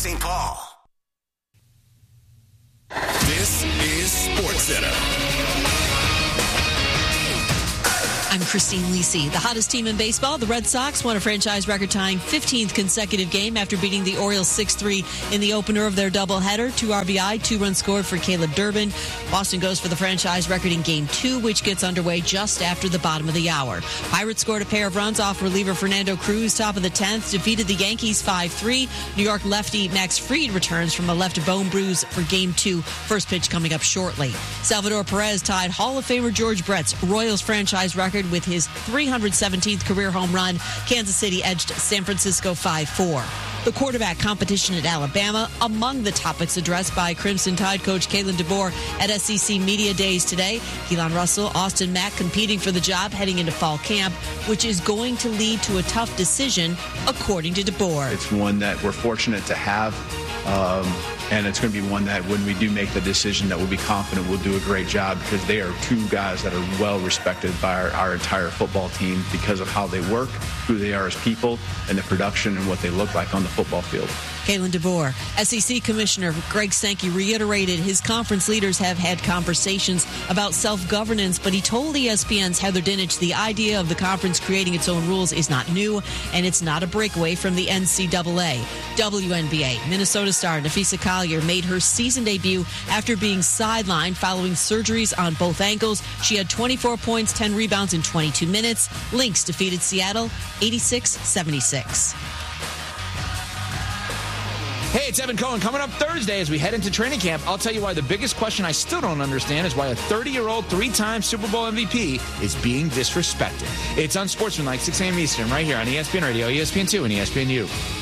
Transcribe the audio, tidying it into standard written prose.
St. Paul. This is SportsCenter. I'm Christine Lisi. The hottest team in baseball, the Red Sox, won a franchise record-tying 15th consecutive game after beating the Orioles 6-3 in the opener of their doubleheader. 2 RBI, 2 runs scored for Caleb Durbin. Boston goes for the franchise record in Game 2, which gets underway just after the bottom of the hour. Pirates scored a pair of runs off reliever Fernando Cruz, top of the 10th, defeated the Yankees 5-3. New York lefty Max Fried returns from a left bone bruise for Game 2. First pitch coming up shortly. Salvador Perez tied Hall of Famer George Brett's Royals franchise record with his 317th career home run. Kansas City edged San Francisco 5-4. The quarterback competition at Alabama, among the topics addressed by Crimson Tide coach Kalen DeBoer at SEC Media Days today. Keelan Russell, Austin Mack competing for the job heading into fall camp, which is going to lead to a tough decision, according to DeBoer. It's one that we're fortunate to have. And it's going to be one that when we do make the decision that we'll be confident we'll do a great job, because they are 2 guys that are well respected by our entire football team because of how they work, who they are as people, and the production and what they look like on the football field. Kalen DeBoer. SEC Commissioner Greg Sankey reiterated his conference leaders have had conversations about self-governance, but he told ESPN's Heather Dinich the idea of the conference creating its own rules is not new, and it's not a breakaway from the NCAA. WNBA. Minnesota star Nafisa Collier made her season debut after being sidelined following surgeries on both ankles. She had 24 points, 10 rebounds in 22 minutes. Lynx defeated Seattle 86-76. Hey, it's Evan Cohen. Coming up Thursday as we head into training camp, I'll tell you why the biggest question I still don't understand is why a 30-year-old, 3-time Super Bowl MVP is being disrespected. It's Unsportsmanlike, 6 a.m. Eastern, right here on ESPN Radio, ESPN2, and ESPNU.